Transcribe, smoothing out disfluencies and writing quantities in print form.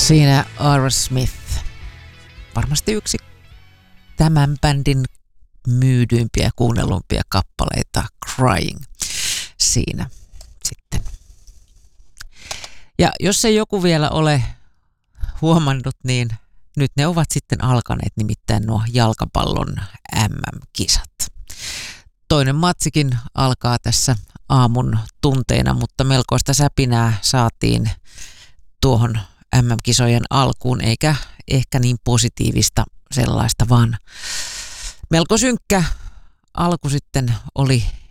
Siinä Aerosmith, varmasti yksi tämän bändin myydyimpiä ja kuunnelluimpia kappaleita, Crying siinä sitten. Ja jos ei joku vielä ole huomannut, niin nyt ne ovat sitten alkaneet, nimittäin nuo jalkapallon MM-kisat. Toinen matsikin alkaa tässä aamun tunteina, mutta melkoista säpinää saatiin tuohon MM-kisojen alkuun, eikä ehkä niin positiivista sellaista, vaan melko synkkä alku sitten oli